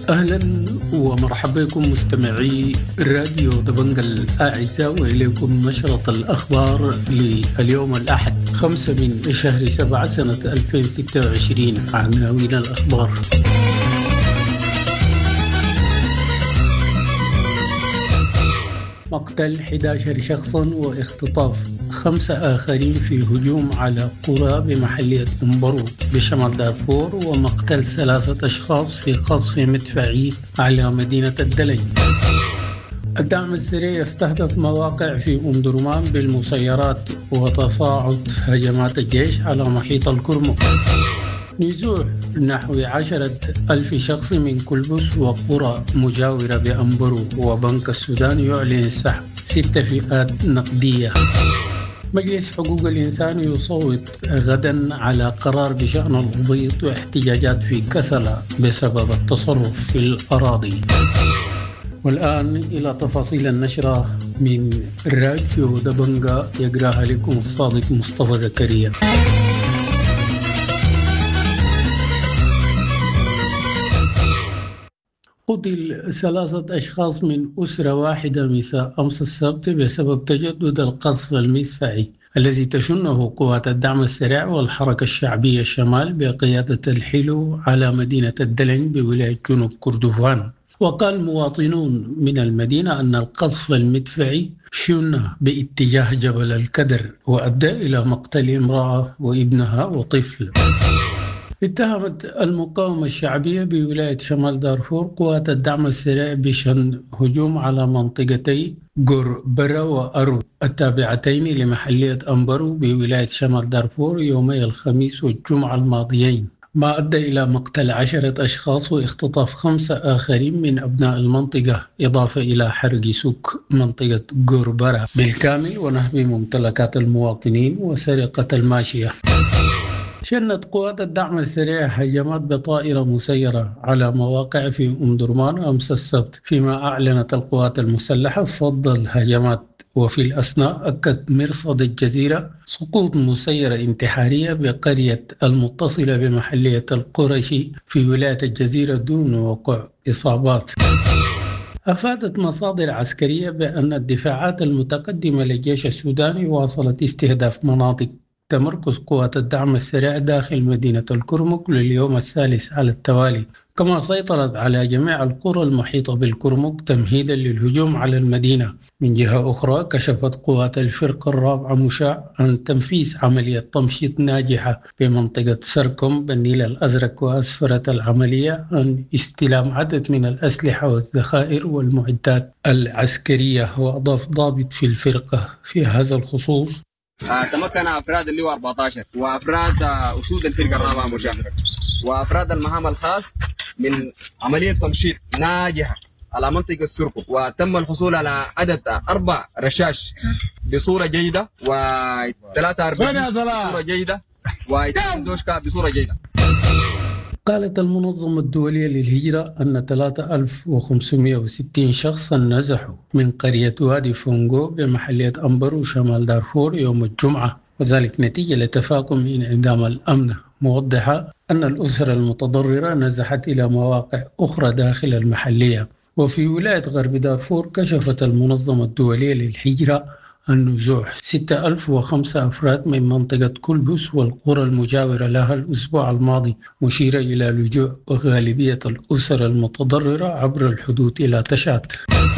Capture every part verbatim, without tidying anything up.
أهلا ومرحبا بكم مستمعي راديو دبنج الأعزاء، وإليكم نشرة الأخبار لليوم الأحد خمسة من شهر سبعة سنة ألفين وستة وعشرين. عناوين الأخبار: مقتل أحد عشر شخصا واختطاف خمسة آخرين في هجوم على قرى بمحلية أمبرو بشمال دارفور، ومقتل ثلاثة أشخاص في قصف مدفعي على مدينة الدلج. الدعم السريع يستهدف مواقع في أم درمان بالمسيرات، وتصاعد هجمات الجيش على محيط الكرمك. نزوح نحو عشرة ألف شخص من كلبس وقرى مجاورة بأمبرو، وبنك السودان يعلن سحب ست فئات نقدية. مجلس حقوق الإنسان يصوت غدا على قرار بشأن الأبيض واحتجاجات في كسلة بسبب التصرف في الأراضي. والآن إلى تفاصيل النشرة من راديو دبنجا، يقرأها لكم الصادق مصطفى زكريا. قتل ثلاثة أشخاص من أسرة واحدة مساء أمس السبت بسبب تجدد القصف المدفعي الذي تشنه قوات الدعم السريع والحركة الشعبية الشمال بقيادة الحلو على مدينة الدلنج بولاية جنوب كردفان. وقال مواطنون من المدينة أن القصف المدفعي شن باتجاه جبل الكدر وأدى إلى مقتل امرأة وابنها وطفل. اتهمت المقاومة الشعبية بولاية شمال دارفور قوات الدعم السريع بشن هجوم على منطقتي غوربرا وأرو التابعتين لمحلية أمبرو بولاية شمال دارفور يومي الخميس والجمعة الماضيين، ما أدى إلى مقتل عشرة أشخاص واختطاف خمسة آخرين من أبناء المنطقة، إضافة إلى حرق سوق منطقة غوربرا بالكامل ونهب ممتلكات المواطنين وسرقة الماشية. شنت قوات الدعم السريع هجمات بطائرة مسيرة على مواقع في أم درمان أمس السبت، فيما أعلنت القوات المسلحة صد الهجمات. وفي الأثناء أكد مرصد الجزيرة سقوط مسيرة انتحارية بقرية المتصلة بمحلية القرشي في ولاية الجزيرة دون وقوع إصابات. أفادت مصادر عسكرية بأن الدفاعات المتقدمة للجيش السوداني واصلت استهداف مناطق تمركز قوات الدعم السريع داخل مدينة الكرمك لليوم الثالث على التوالي، كما سيطرت على جميع القرى المحيطة بالكرمك تمهيدا للهجوم على المدينة. من جهة أخرى، كشفت قوات الفرقة الرابعة مشاع عن تنفيذ عملية تمشيط ناجحة بمنطقة سركم بالنيل الأزرق، وأسفرت العملية عن استلام عدد من الأسلحة والذخائر والمعدات العسكرية. وأضاف ضابط في الفرقة في هذا الخصوص: آه، تمكن أفراد اللواء أربعة عشر وأفراد آه، أسود الفرقة الرابعة مشاهدة وأفراد المهام الخاص من عملية تمشيط ناجحة على منطقة السركو، وتم الحصول على عدد أربع رشاش بصورة جيدة وثلاثة أربعين بصورة جيدة واثنين دوشكا بصورة جيدة. قالت المنظمة الدولية للهجرة أن ثلاثة آلاف وخمسمائة وستين شخصا نزحوا من قرية وادي فونغو بمحلية أمبرو شمال دارفور يوم الجمعة، وذلك نتيجة لتفاقم انعدام الأمن، موضحة أن الأسر المتضررة نزحت إلى مواقع أخرى داخل المحلية. وفي ولاية غرب دارفور كشفت المنظمة الدولية للهجرة النزوح ستة آلاف وخمسة أفراد من منطقة كلبس والقرى المجاورة لها الأسبوع الماضي، مشيرة إلى لجوء غالبية الأسر المتضررة عبر الحدود إلى تشاد.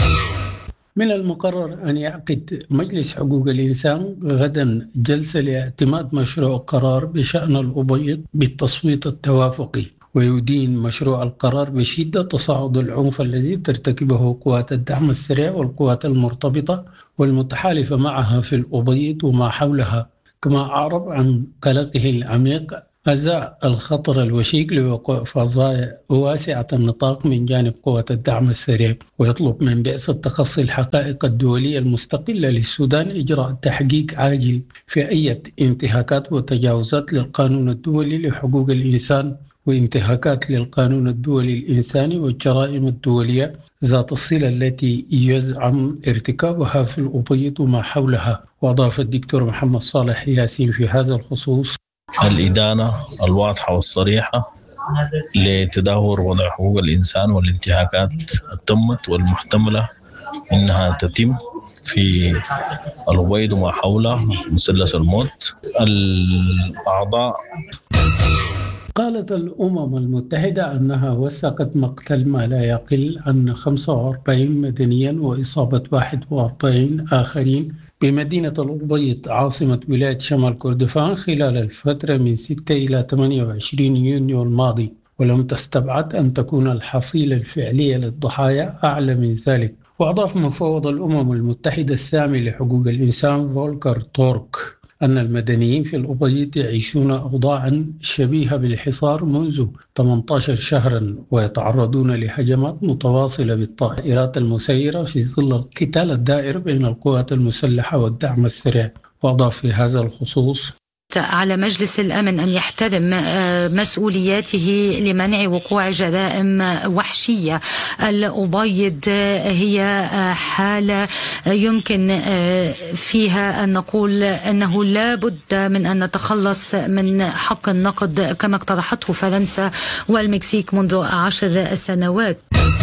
من المقرر أن يعقد مجلس حقوق الإنسان غدا جلسة لاعتماد مشروع قرار بشأن الأبيض بالتصويت التوافقي، ويدين مشروع القرار بشدة تصاعد العنف الذي ترتكبه قوات الدعم السريع والقوات المرتبطة والمتحالفة معها في الأبيض وما حولها، كما أعرب عن قلقه العميق أزاء الخطر الوشيك لوقوع فظائع واسعة النطاق من جانب قوات الدعم السريع، ويطلب من بعثة تخصي الحقائق الدولية المستقلة للسودان إجراء تحقيق عاجل في أي انتهاكات وتجاوزات للقانون الدولي لحقوق الإنسان وانتهاكات للقانون الدولي الإنساني والجرائم الدولية ذات الصلة التي يزعم ارتكابها في الأبيض وما حولها. وأضاف الدكتور محمد صالح ياسين في هذا الخصوص: الإدانة الواضحة والصريحة لتدهور وضع حقوق الإنسان والانتهاكات التمت والمحتملة إنها تتم في الأبيض وما حوله مثلث الموت. الأعضاء قالت الأمم المتحدة أنها وثقت مقتل ما لا يقل عن خمسة وأربعين مدنيا وإصابة واحد وأربعين آخرين بمدينة الأبيض عاصمة ولاية شمال كردفان خلال الفترة من ستة إلى ثمانية وعشرين يونيو الماضي، ولم تستبعد أن تكون الحصيلة الفعلية للضحايا أعلى من ذلك. وأضاف مفوض الأمم المتحدة السامي لحقوق الإنسان فولكر تورك أن المدنيين في الأبيض يعيشون أوضاعا شبيهة بالحصار منذ ثمانية عشر شهرا، ويتعرضون لهجمات متواصلة بالطائرات المسيرة في ظل القتال الدائر بين القوات المسلحة والدعم السريع. وأضاف في هذا الخصوص: على مجلس الأمن أن يحترم مسؤولياته لمنع وقوع جرائم وحشية. الأبيض هي حالة يمكن فيها أن نقول أنه لا بد من أن نتخلص من حق النقد كما اقترحته فرنسا والمكسيك منذ عشر سنوات.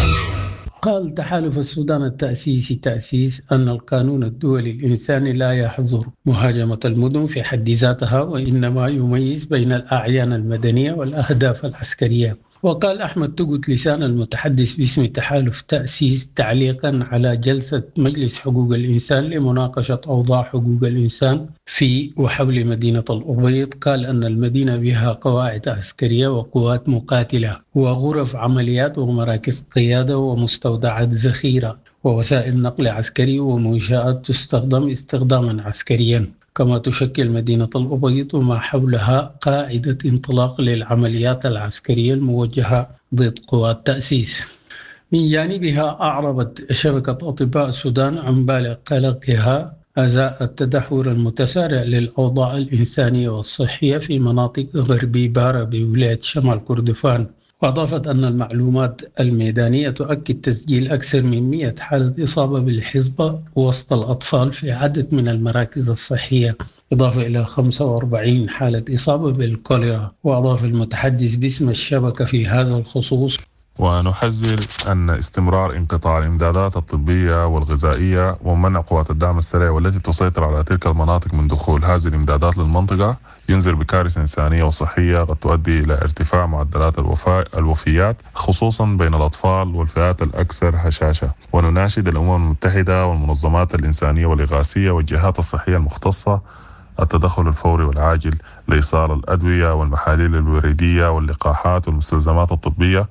قال تحالف السودان التأسيسي تأسيس أن القانون الدولي الإنساني لا يحظر مهاجمة المدن في حد ذاتها، وإنما يميز بين الأعيان المدنية والأهداف العسكرية. وقال أحمد تقت لسان المتحدث باسم تحالف تأسيس تعليقا على جلسة مجلس حقوق الإنسان لمناقشة أوضاع حقوق الإنسان في وحول مدينة الأبيض، قال أن المدينة بها قواعد عسكرية وقوات مقاتلة وغرف عمليات ومراكز قيادة ومستودعات ذخيرة ووسائل نقل عسكري ومنشآت تستخدم استخداما عسكريا. كما تشكل مدينة الأبيض وما حولها قاعدة انطلاق للعمليات العسكرية الموجهة ضد قوات تأسيس. من جانبها أعربت شبكة أطباء السودان عن بالغ قلقها أزاء التدهور المتسارع للأوضاع الإنسانية والصحية في مناطق غربي بارا بولاية شمال كردفان. وأضافت أن المعلومات الميدانية تؤكد تسجيل أكثر من مئة حالة إصابة بالحصبة وسط الأطفال في عدد من المراكز الصحية، إضافة إلى خمسة وأربعين حالة إصابة بالكوليرا. وأضاف المتحدث باسم الشبكة في هذا الخصوص: ونحذر أن استمرار انقطاع الإمدادات الطبية والغذائية ومنع قوات الدعم السريع والتي تسيطر على تلك المناطق من دخول هذه الإمدادات للمنطقة ينذر بكارثة إنسانية وصحية قد تؤدي إلى ارتفاع معدلات الوفيات خصوصا بين الأطفال والفئات الأكثر هشاشة. ونناشد الأمم المتحدة والمنظمات الإنسانية والإغاثية والجهات الصحية المختصة التدخل الفوري والعاجل لإيصال الأدوية والمحاليل الوريدية واللقاحات والمستلزمات الطبية.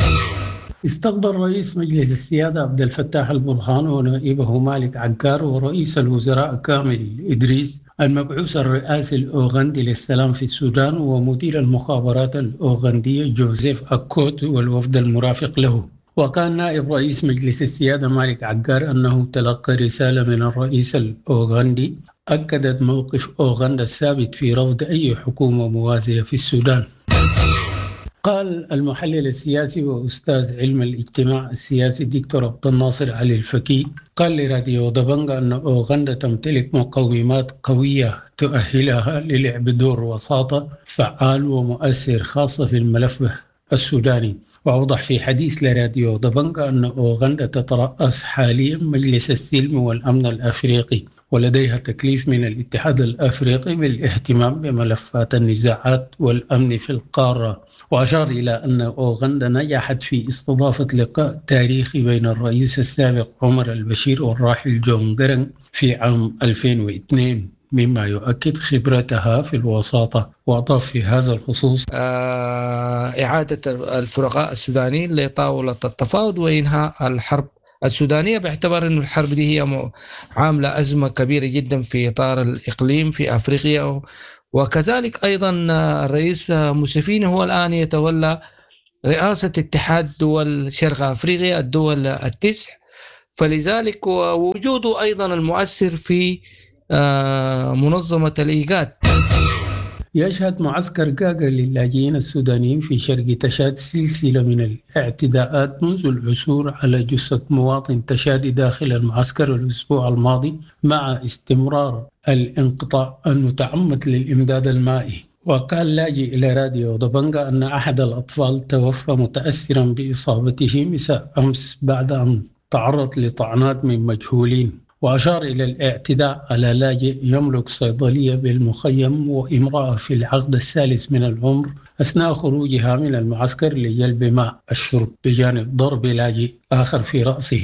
استقبل رئيس مجلس السيادة عبد الفتاح البرهان ونائبه مالك عقار ورئيس الوزراء كامل إدريس المبعوث الرئاسي الأوغندي للسلام في السودان ومدير المخابرات الأوغندية جوزيف أكوت والوفد المرافق له. وقال نائب رئيس مجلس السيادة مالك عقار أنه تلقى رسالة من الرئيس الأوغندي أكدت موقف أوغندا الثابت في رفض أي حكومة موازية في السودان. قال المحلل السياسي وأستاذ علم الاجتماع السياسي دكتور عبد الناصر علي الفكي قال لراديو دبنغا أن أوغندا تمتلك مقومات قوية تؤهلها للعب دور وساطة فعال ومؤثر خاصة في الملف السوداني. وأوضح في حديث لراديو دبنغا أن أوغندا تترأس حاليا مجلس السلم والأمن الأفريقي ولديها تكليف من الاتحاد الأفريقي بالاهتمام بملفات النزاعات والأمن في القارة. وأشار إلى أن أوغندا نجحت في استضافة لقاء تاريخي بين الرئيس السابق عمر البشير والراحل جون جرن في عام ألفين واثنين مما يؤكد خبرتها في الوساطة. وأضاف في هذا الخصوص: إعادة الفرقاء السودانيين لطاولة التفاوض وإنهاء الحرب السودانية، باعتبار أن الحرب دي هي عاملة أزمة كبيرة جدا في إطار الإقليم في أفريقيا. وكذلك أيضا الرئيس موسيفيني هو الآن يتولى رئاسة اتحاد دول شرق أفريقيا الدول التسع، فلذلك وجوده أيضا المؤثر في منظمة الإيجاد. يشهد معسكر قاقا للاجئين السودانيين في شرق تشاد سلسلة من الاعتداءات منذ العثور على جثة مواطن تشادي داخل المعسكر الأسبوع الماضي، مع استمرار الانقطاع المتعمد للإمداد المائي. وقال لاجئ إلى راديو ضبنجة أن أحد الأطفال توفى متأثرا بإصابته مساء أمس بعد أن تعرض لطعنات من مجهولين، وأشار إلى الاعتداء على لاجئ يملك صيدلية بالمخيم وامرأة في العقد الثالث من العمر أثناء خروجها من المعسكر لجلب ماء الشرب بجانب ضرب لاجئ آخر في رأسه.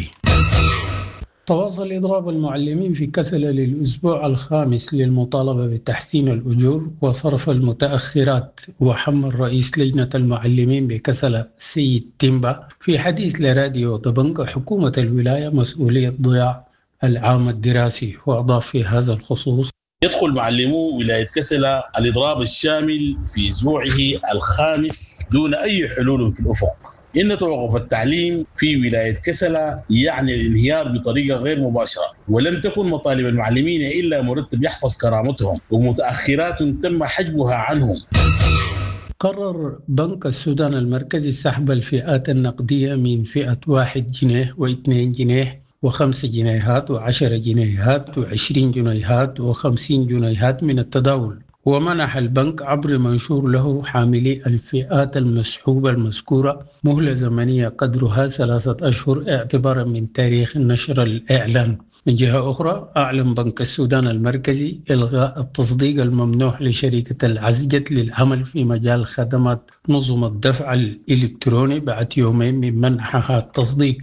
تواصل إضراب المعلمين في كسلة للأسبوع الخامس للمطالبة بتحسين الأجور وصرف المتأخرات، وحمل رئيس لجنة المعلمين بكسلة سيد تيمبا في حديث لراديو ضبنجة حكومة الولاية مسؤولية ضياع العام الدراسي، وأضاف في هذا الخصوص: يدخل معلمو ولاية كسلة الإضراب الشامل في أسبوعه الخامس دون أي حلول في الأفق. إن توقف التعليم في ولاية كسلة يعني الانهيار بطريقة غير مباشرة، ولم تكن مطالب المعلمين إلا مرتب يحفظ كرامتهم ومتأخرات تم حجبها عنهم. قرر بنك السودان المركزي سحب الفئات النقدية من فئة واحد جنيه واثنين جنيه وخمسة جنيهات وعشرة جنيهات وعشرين جنيهات وخمسين جنيهات من التداول، ومنح البنك عبر منشور له حاملي الفئات المسحوبة المذكورة مهلة زمنية قدرها ثلاثة أشهر اعتبارا من تاريخ نشر الإعلان. من جهة أخرى، أعلن بنك السودان المركزي إلغاء التصديق الممنوح لشركة العزجت للعمل في مجال خدمات نظم الدفع الإلكتروني بعد يومين من منحها التصديق.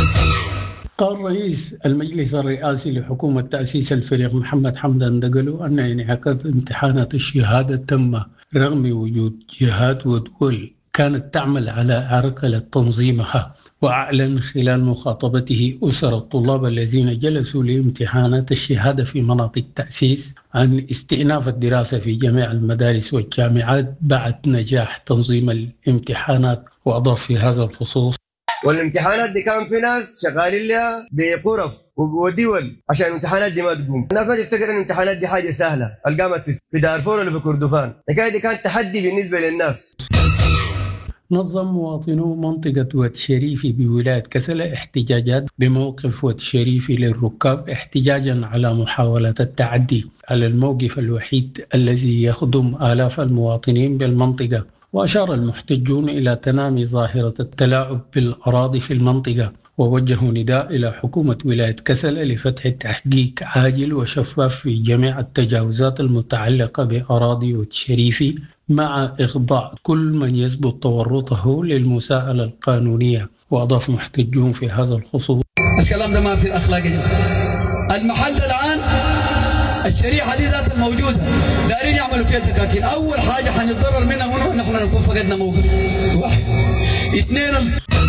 قال رئيس المجلس الرئاسي لحكومة تأسيس الفريق محمد حمدان دقلو أن انعقاد امتحانات الشهادة تم رغم وجود جهات ودول كانت تعمل على عرقلة تنظيمها، وأعلن خلال مخاطبته أسر الطلاب الذين جلسوا لامتحانات الشهادة في مناطق تأسيس عن استئناف الدراسة في جميع المدارس والجامعات بعد نجاح تنظيم الامتحانات. وأضاف في هذا الخصوص: والامتحانات دي كان في ناس شغالين لها بقرف ودول عشان الامتحانات دي ما تقوم. الناس ما تفتكر ان الامتحانات دي حاجه سهله، القامت في دارفور ولا في كردفان، الحكايه دي كانت تحدي بالنسبه للناس. نظم مواطنو منطقة واد شريفي بولاية كسلة احتجاجات بموقف واد شريفي للركاب احتجاجا على محاولة التعدي على الموقف الوحيد الذي يخدم آلاف المواطنين بالمنطقة. وأشار المحتجون إلى تنامي ظاهرة التلاعب بالأراضي في المنطقة، ووجهوا نداء إلى حكومة ولاية كسلة لفتح تحقيق عاجل وشفاف في جميع التجاوزات المتعلقة بأراضي واد شريفي، مع إخضاع كل من يثبت تورطه للمساءلة القانونية. وأضاف محتجون في هذا الخصوص: الكلام ده ما في الأخلاقية. المحل الآن الشريحة دي ذات الموجودة دارين يعملوا فيها تكاكين. أول حاجة حنتضرر منها منه نحن نكون فقدنا موقف واحد. اثنين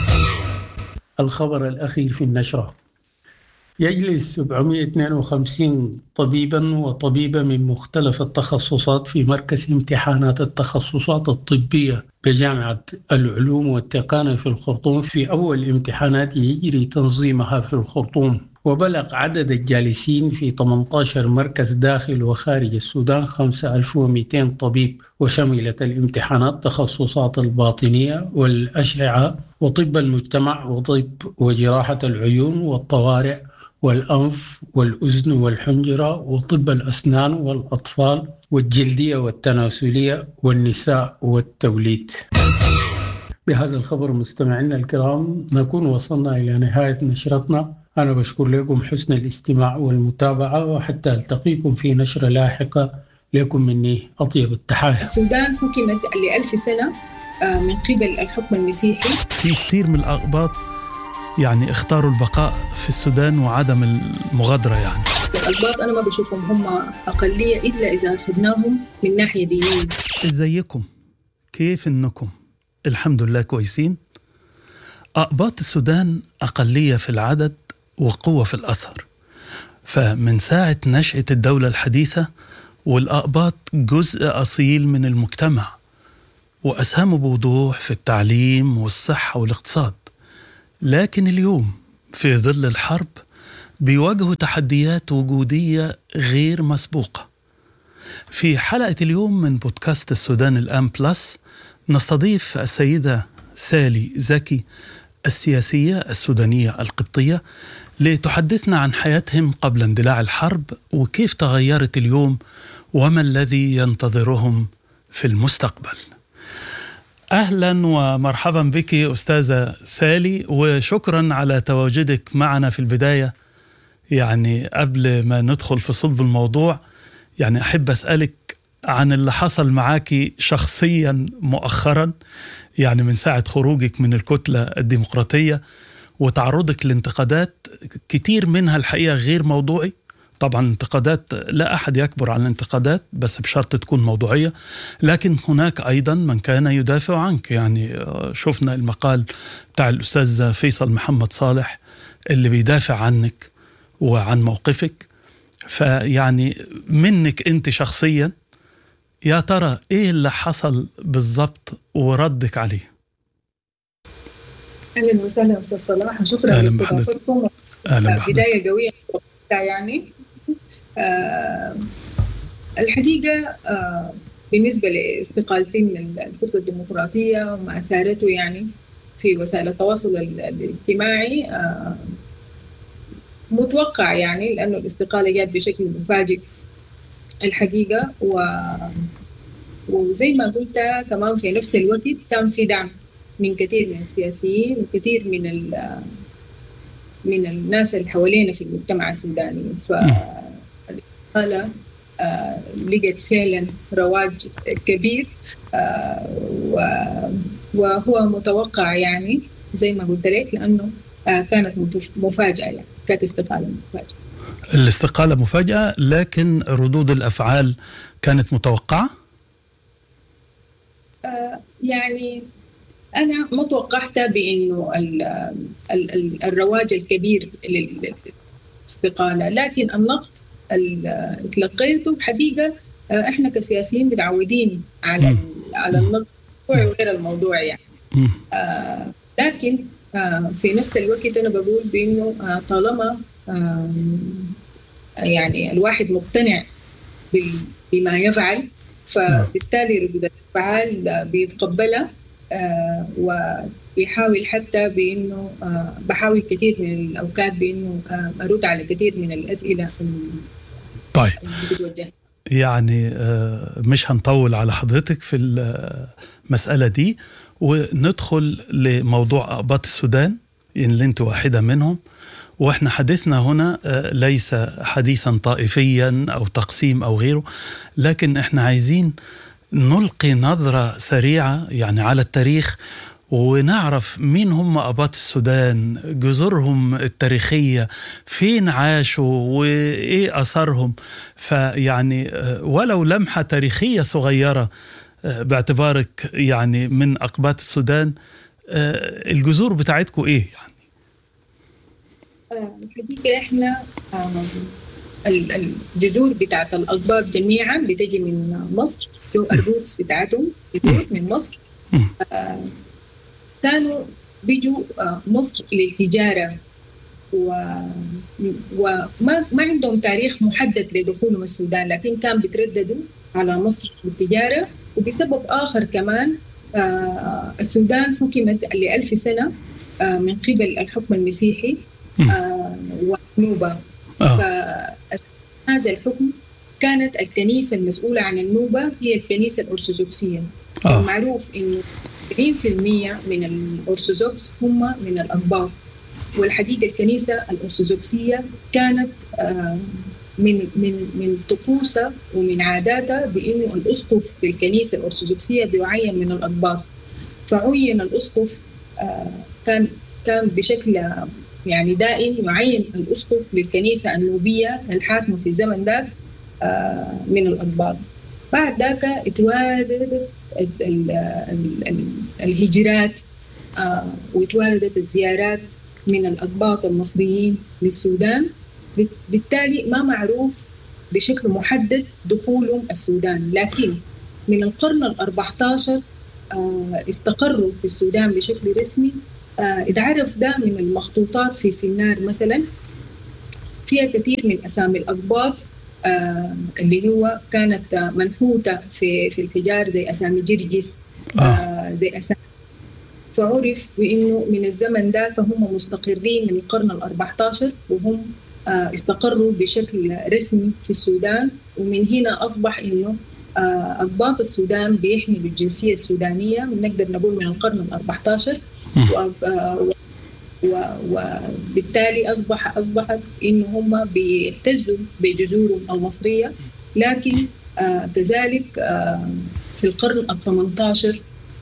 الخبر الأخير في النشرة: يجلس سبعمائة واثنين وخمسين طبيبا وطبيبة من مختلف التخصصات في مركز امتحانات التخصصات الطبية بجامعة العلوم والتقنية في الخرطوم في أول امتحانات يجري تنظيمها في الخرطوم. وبلغ عدد الجالسين في ثمانية عشر مركز داخل وخارج السودان خمسة آلاف ومئتين طبيب، وشملت الامتحانات تخصصات الباطنية والأشعة وطب المجتمع وطب وجراحة العيون والطوارئ والأنف والأذن والحنجرة وطب الأسنان والأطفال والجلدية والتناسلية والنساء والتوليد. بهذا الخبر مستمعينا الكرام نكون وصلنا إلى نهاية نشرتنا. أنا بشكر لكم حسن الاستماع والمتابعة، وحتى ألتقيكم في نشرة لاحقة. لكم مني أطيب التحايا. السودان حكمت لألف سنة من قبل الحكم المسيحي. في كثير من الأقباط يعني اختاروا البقاء في السودان وعدم المغادرة. يعني الأقباط أنا ما بشوفهم هم أقلية إلا إذا أخذناهم من ناحية دينية. إزيكم؟ كيف إنكم؟ الحمد لله كويسين. أقباط السودان أقلية في العدد وقوة في الأثر، فمن ساعة نشأة الدولة الحديثة والأقباط جزء أصيل من المجتمع، وأسهموا بوضوح في التعليم والصحة والاقتصاد. لكن اليوم في ظل الحرب بيواجهوا تحديات وجودية غير مسبوقة. في حلقة اليوم من بودكاست السودان الآن بلس نستضيف السيدة سالي زكي السياسية السودانية القبطية لتحدثنا عن حياتهم قبل اندلاع الحرب وكيف تغيرت اليوم وما الذي ينتظرهم في المستقبل. أهلا ومرحبا بك أستاذة سالي، وشكرا على تواجدك معنا في البداية. يعني قبل ما ندخل في صلب الموضوع، يعني أحب أسألك عن اللي حصل معاكي شخصيا مؤخرا، يعني من ساعة خروجك من الكتلة الديمقراطية وتعرضك لانتقادات كتير منها الحقيقة غير موضوعي. طبعا انتقادات لا أحد يكبر عن الانتقادات، بس بشرط تكون موضوعية، لكن هناك أيضا من كان يدافع عنك. يعني شفنا المقال بتاع الأستاذ فيصل محمد صالح اللي بيدافع عنك وعن موقفك. فيعني منك أنت شخصيا، يا ترى إيه اللي حصل بالضبط وردك عليه؟ أهلا وسهلا أستاذ صلاح، وشكرا لاستضافتكم. بداية قوية يعني. آه الحقيقة آه بالنسبة لاستقالتي من الكتلة الديمقراطية وما أثارته يعني في وسائل التواصل الاجتماعي، آه متوقع يعني، لأنه الاستقالة جات بشكل مفاجئ الحقيقة. و وزي ما قلت كمان في نفس الوقت كان في دعم من كثير من السياسيين وكثير من ال من الناس اللي حوالينا في المجتمع السوداني. فالإستقالة آه لقت فعلا رواج كبير، آه وهو متوقع يعني زي ما قلت لك، لأنه آه كانت مفاجأة، يعني كانت استقالة مفاجأة. الاستقالة مفاجأة، لكن ردود الأفعال كانت متوقعة؟ آه يعني أنا ما توقعت بأنه ال ال ال الرواج الكبير للاستقالة، لكن النقد اللي تلقيته حقيقة إحنا كسياسيين متعودين على على النقد وغير الموضوع يعني. آه لكن آه في نفس الوقت أنا بقول بأنه آه طالما آه يعني الواحد مقتنع بما يفعل، فبالتالي ردود الأفعال بيتقبلها. آه وبيحاول حتى بأنه آه بحاول كثير من الأوقات بأنه آه أرد على كثير من الأسئلة. طيب يعني آه مش هنطول على حضرتك في المسألة دي، وندخل لموضوع أقباط السودان اللي انت واحدة منهم. وإحنا حديثنا هنا آه ليس حديثا طائفيا أو تقسيم أو غيره، لكن إحنا عايزين نلقي نظرة سريعة يعني على التاريخ، ونعرف مين هم أقباط السودان، جذورهم التاريخية، فين عاشوا وإيه أثرهم. فيعني ولو لمحة تاريخية صغيرة باعتبارك يعني من أقباط السودان، الجذور بتاعتكم إيه يعني؟ الحقيقة إحنا الجذور بتاعت الأقباط جميعا بتجي من مصر. جو الروتس بتاعتهم من مصر. آه كانوا بيجوا آه مصر للتجارة، وما ما عندهم تاريخ محدد لدخولهم السودان، لكن كان بيترددوا على مصر للتجارة. وبسبب آخر كمان آه السودان حكمت لألف سنة آه من قبل الحكم المسيحي آه والنوبة. آه. فهذا الحكم كانت الكنيسة المسؤولة عن النوبة هي الكنيسة الأرثوذكسية. آه. معروف إنه سبعين بالمئة من الأرثوذكس هم من الأقباط. والحقيقة الكنيسة الأرثوذكسية كانت آه من من من طقوسها ومن عاداتها بإنه الأسقف في الكنيسة الأرثوذكسية بيعين من الأقباط. فعين الأسقف آه كان كان بشكل يعني دائم يعين الأسقف للكنيسة النوبية الحاكمة في الزمن ذاك آه من الأقباط. بعد ذاك اتواردت الهجرات آه واتواردت الزيارات من الأقباط المصريين للسودان. بالتالي ما معروف بشكل محدد دخولهم السودان، لكن من القرن الأربعة عشر آه استقروا في السودان بشكل رسمي. آه اتعرف ده من المخطوطات في سنار مثلا، فيها كثير من أسامي الأقباط آه اللي هو كانت آه منحوتة في في الحجار، زي أسامي جرجس آه. آه زي أسامي. فعرف بأنه من الزمن ذاك هم مستقرين من القرن الأربعة عشر، وهم آه استقروا بشكل رسمي في السودان. ومن هنا أصبح إنه أقباط السودان بيحملوا الجنسية السودانية، نقدر نقول من القرن الأربعة عشر، وبالتالي أصبح أصبحت إنه هم بيعتزوا بجذورهم المصرية. لكن آه كذلك آه في القرن الثامن عشر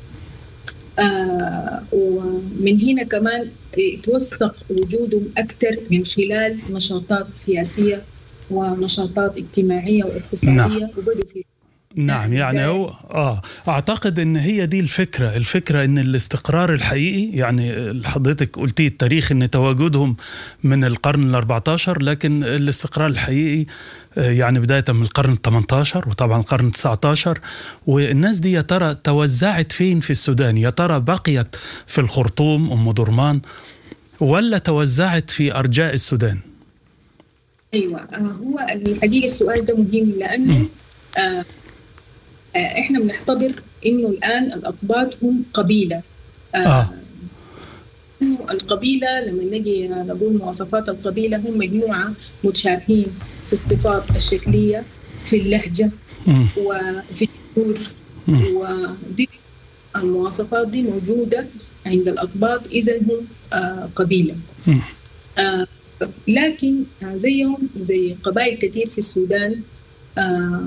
آه ومن هنا كمان يتوثق وجودهم أكثر من خلال نشاطات سياسية ونشاطات اجتماعية واقتصادية. نعم. وبدوا في نعم يعني هو آه أعتقد أن هي دي الفكرة الفكرة أن الاستقرار الحقيقي، يعني حضرتك قلتي التاريخ أن تواجدهم من القرن الأربعة عشر، لكن الاستقرار الحقيقي يعني بداية من القرن الثامن عشر وطبعا القرن التاسع عشر. والناس دي يا ترى توزعت فين في السودان؟ يا ترى بقيت في الخرطوم أم درمان ولا توزعت في أرجاء السودان؟ أيوة هو الحقيقة السؤال ده مهم، لأنه آه احنا بنعتبر انه الان الاقباط هم قبيله. آه. آه. انه القبيله لما نجي نقول مواصفات القبيله هم مجموعه متشابهين في الصفات الشكليه، في اللهجه، م. وفي الجذور، ودي المواصفات دي موجوده عند الاقباط، اذا هم آه قبيله. آه لكن زيهم زي قبائل كثير في السودان، آه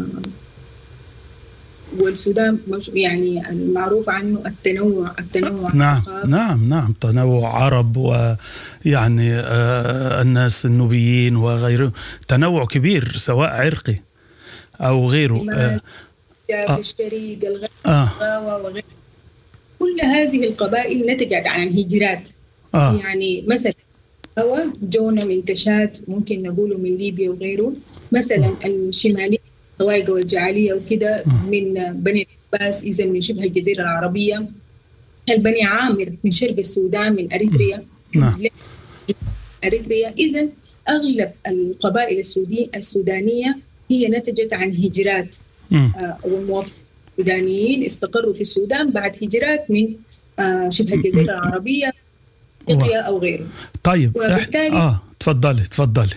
والسودان يعني المعروف عنه التنوع التنوع نعم نعم نعم تنوع عرب، ويعني آه الناس النوبيين وغيره، تنوع كبير سواء عرقي أو غيره. آه في الشريق الغاوة وغيره. كل هذه القبائل نتجت عن هجرات. آه. يعني مثلا الغاوة جونا من تشاد، ممكن نقوله من ليبيا وغيره. مثلا الشمالية الطوايقة والجعالية وكده من بني العباس، إذا من شبه الجزيرة العربية. البني عامر من شرق السودان، من أريتريا. نعم. أريتريا. إذا أغلب القبائل السودي السودانية هي نتجت عن هجرات، آه والمواطنين السودانيين استقروا في السودان بعد هجرات من آه شبه الجزيرة العربية، أفريقيا أو غيره. طيب وبالتالي آه تفضلي تفضلي.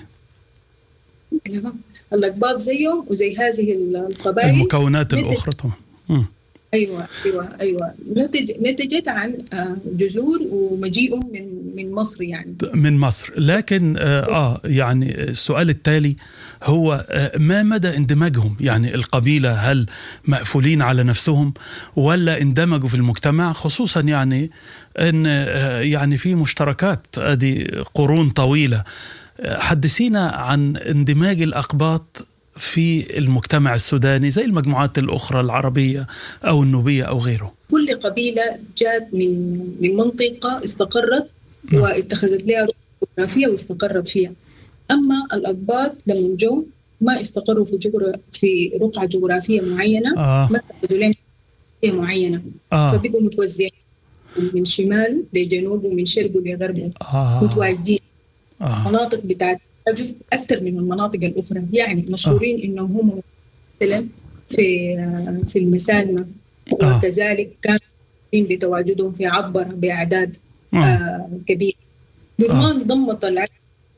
الأقباط زيهم وزي هذه القبائل المكونات الأخرى طبعا. أيوة أيوة أيوة نتج نتجت عن جذور ومجيئهم من من مصر، يعني من مصر. لكن آه يعني السؤال التالي هو آه ما مدى اندماجهم؟ يعني القبيلة هل مقفولين على نفسهم ولا اندمجوا في المجتمع، خصوصا يعني أن آه يعني في مشتركات أدي قرون طويلة. حدثينا عن اندماج الأقباط في المجتمع السوداني زي المجموعات الأخرى العربية أو النوبية أو غيره. كل قبيلة جات من من منطقة استقرت واتخذت لها جغرافية واستقرت فيها. أما الأقباط لما جو ما استقروا في جغر... في رقعة جغرافية معينة، آه. ما اتخذوا لها جغرافية معينة، آه. فبقوا متوزعين من شمال لجنوب ومن شرق لغرب، آه. متواجدين. آه. مناطق بتاعت أكثر من المناطق الأخرى، يعني مشهورين آه. إنهم هم مثلا في في المسالمة، آه. وكذلك كانوا بتواجدهم في عبر بأعداد آه. آه كبيرة. درمان آه. ضمت العدد،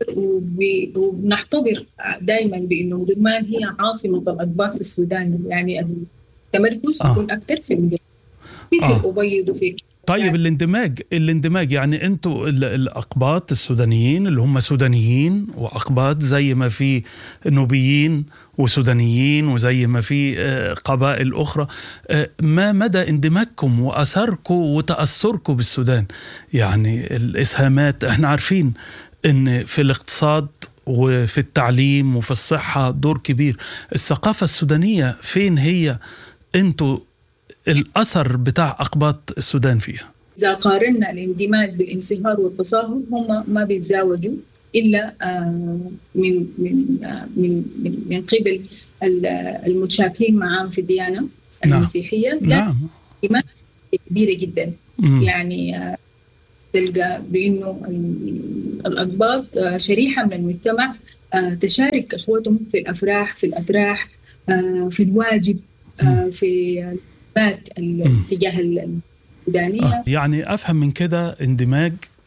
ونعتبر دائما بأنه درمان هي عاصمة الأقباط في السودان، يعني التمركز آه. يكون أكثر في في آه. الأبيض وفي. طيب الاندماج الاندماج يعني انتوا الأقباط السودانيين اللي هم سودانيين وأقباط، زي ما في نوبيين وسودانيين وزي ما في قبائل أخرى، ما مدى اندماجكم وأثركم وتأثركم بالسودان؟ يعني الإسهامات، احنا عارفين ان في الاقتصاد وفي التعليم وفي الصحة دور كبير. الثقافة السودانية فين هي انتوا الأثر بتاع أقباط السودان فيها؟ إذا قارنا الاندماج بالانصهار والتصاهر، هم ما بيتزاوجوا إلا من من من من قبل المتشابهين معهم في الديانة المسيحية. نعم. نعم. كبيرة جدا. م. يعني تلقى بأنه الأقباط شريحة من المجتمع تشارك أخوتهم في الأفراح، في الأتراح، في الواجب، في الاتجاه السودانية. آه. يعني أفهم من كده اندماج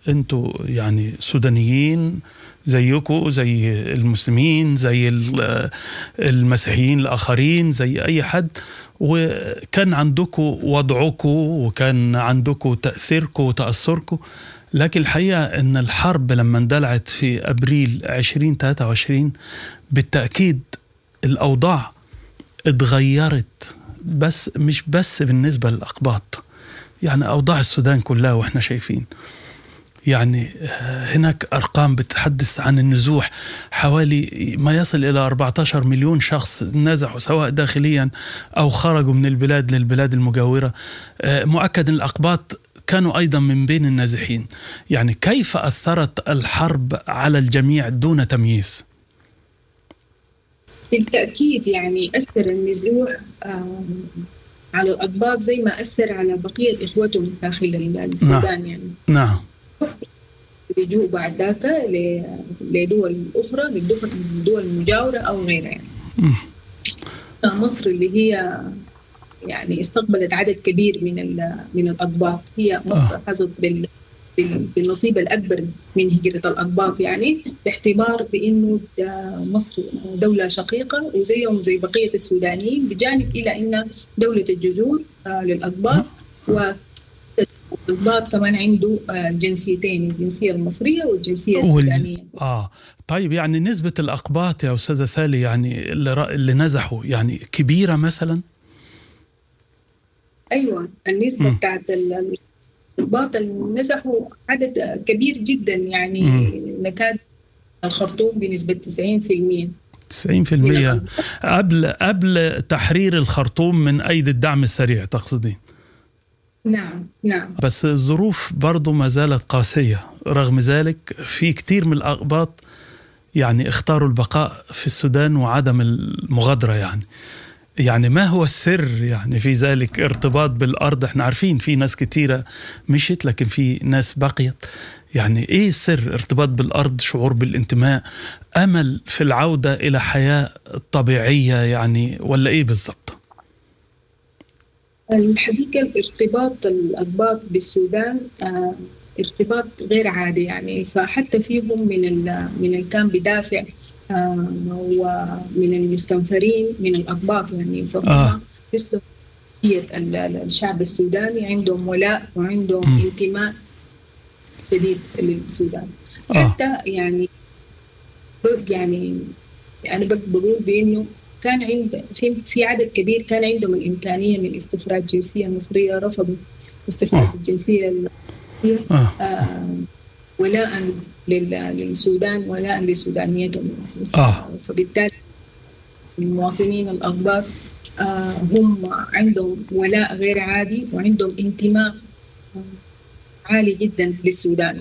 أنتوا يعني سودانيين زيكم زي المسلمين زي المسيحيين الآخرين زي أي حد، وكان عندكم وضعكم وكان عندكم تأثيركم وتأثركم. لكن الحقيقة أن الحرب لما اندلعت في أبريل عشرين ثلاثة وعشرين بالتأكيد الأوضاع اتغيرت، بس مش بس بالنسبة للأقباط، يعني أوضاع السودان كلها وإحنا شايفين. يعني هناك أرقام بتتحدث عن النزوح، حوالي ما يصل إلى أربعة عشر مليون شخص نزحوا سواء داخليا أو خرجوا من البلاد للبلاد المجاورة. مؤكد أن الأقباط كانوا أيضا من بين النازحين. يعني كيف أثرت الحرب على الجميع دون تمييز؟ بالتأكيد يعني أثر النزوح على الأقباط زي ما أثر على بقية إخوتهم داخل السودان. نعم. يعني نعم بيجوا بعد ذاك لدول أخرى، للدول المجاورة أو غيرها. يعني م. مصر اللي هي يعني استقبلت عدد كبير من من الأقباط، هي مصر حظت بال بالنصيب الأكبر من هجرة الأقباط، يعني باعتبار بأنه مصر دولة شقيقة وزيهم زي بقية السودانيين، بجانب إلى أن دولة الجذور للأقباط، والأقباط كمان عنده جنسيتين، الجنسية المصرية والجنسية السودانية. آه طيب، يعني نسبة الأقباط يا أستاذة سالي يعني اللي نزحوا يعني كبيرة مثلا؟ أيوة، النسبة م. بتاعت الأقباط اللي نزحوا عدد كبير جدا، يعني م. نكاد الخرطوم بنسبة تسعين بالمئة. تسعين بالمئة قبل قبل تحرير الخرطوم من أيدي الدعم السريع تقصدين؟ نعم نعم. بس الظروف برضو ما زالت قاسية، رغم ذلك في كتير من الأقباط يعني اختاروا البقاء في السودان وعدم المغادرة. يعني يعني ما هو السر يعني في ذلك؟ ارتباط بالأرض، احنا عارفين في ناس كتيرة مشيت لكن في ناس بقيت. يعني ايه السر؟ ارتباط بالأرض، شعور بالانتماء، أمل في العودة إلى حياة طبيعية يعني، ولا ايه بالضبط؟ الحقيقة ارتباط الأقباط بالسودان اه ارتباط غير عادي، يعني فحتى فيهم من من اللي كان بدافع آه ومن المستنفرين من الأقباط، يعني فهم آه. الشعب السوداني عندهم ولاء وعندهم م. انتماء شديد للسودان. آه. حتى يعني يعني أنا بقول بأنه كان عند في في عدد كبير كان عندهم الإمكانية من استخراج الجنسية المصرية، رفضوا استخراج آه. الجنسية المصرية آه. آه ولاء للسودان ولاء لسودانيتهم. آه. فبالتالي المواطنين الأقباط آه هم عندهم ولاء غير عادي وعندهم انتماء عالي جدا للسودان.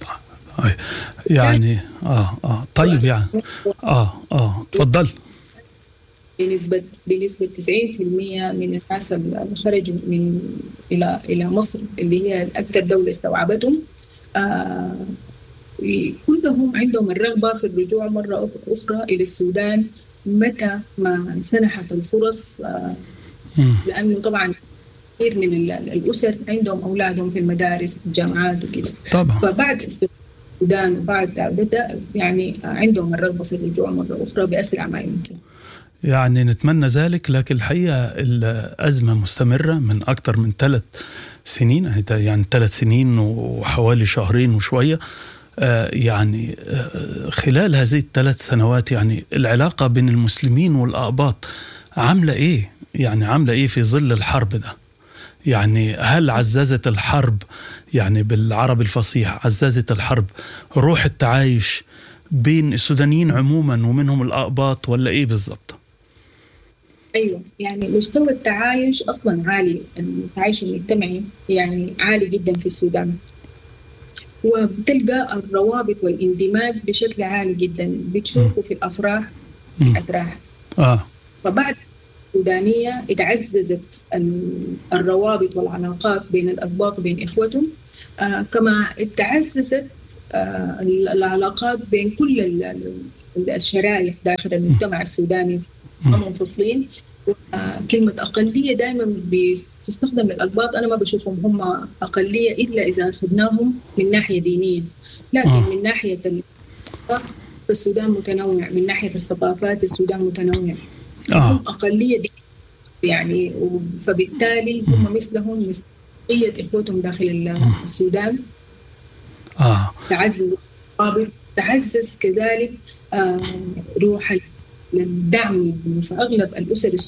يعني اه اه طيب يعني اه اه تفضل. بنسبة بنسبة تسعين بالمئة من الناس اللي خرجوا من إلى إلى مصر اللي هي أكثر دولة استوعبتهم آه كلهم عندهم الرغبة في الرجوع مرة أخرى إلى السودان متى ما سنحت الفرص، آه لأنه طبعا كثير من الأسر عندهم أولادهم في المدارس وفي الجامعات وكذا. طبعا. فبعد السودان وبعد بدأ يعني عندهم الرغبة في الرجوع مرة أخرى بأسرع ما يمكن. يعني نتمنى ذلك، لكن الحقيقة الأزمة مستمرة من أكثر من ثلاث سنين، يعني ثلاث سنين وحوالي شهرين وشوية. يعني خلال هذه الثلاث سنوات يعني العلاقة بين المسلمين والأقباط عاملة إيه؟ يعني عاملة إيه في ظل الحرب ده؟ يعني هل عززت الحرب، يعني بالعربي الفصيح عززت الحرب روح التعايش بين السودانيين عموما ومنهم الأقباط، ولا إيه بالضبط؟ أيوة، يعني مستوى التعايش أصلا عالي، التعايش المجتمعي يعني عالي جدا في السودان، وبتلقى الروابط والاندماج بشكل عالي جدا، بتشوفه في الأفراح الأتراح. آه. فبعد السودانية اتعززت الروابط والعلاقات بين الأقباط وبين إخوتهم، آه كما اتعززت آه العلاقات بين كل الشرائح داخل المجتمع السوداني منفصلين، كلمة أقلية دائما بتستخدم للأقباط، أنا ما بشوفهم هم أقلية إلا إذا أخذناهم من ناحية دينية، لكن آه. من ناحية فالسودان متنوع، من ناحية الثقافات السودان متنوع. آه. هم أقلية دينية يعني، فبالتالي هم مثلهم مثل بقية إخوتهم داخل السودان. آه. تعزز تعزز كذلك آه روح الدعم في أغلب الأسر